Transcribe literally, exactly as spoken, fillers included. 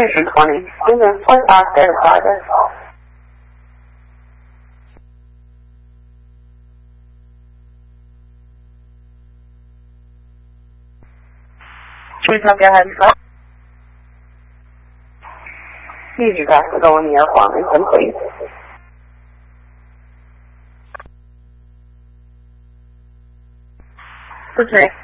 Station twenty, Union twenty-five, Data Friday. Please don't go ahead and stop. Need you guys to go in the air Farmington, please. Okay.